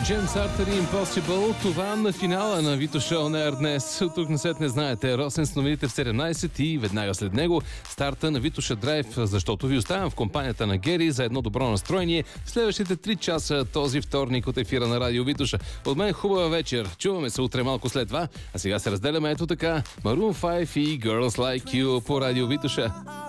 James Arthur и Impossible. Това на финала на Вито Шоу на Air днес. От тук насетне знаете, Росен с новините в 17 и веднага след него старта на Витоша Драйв, защото ви оставям в компанията на Гери за едно добро настроение в следващите 3 часа този вторник от ефира на Радио Витоша. От мен хубава вечер. Чуваме се утре малко след това, а сега се разделяме ето така. Maroon 5 и Girls Like You по Радио Витоша.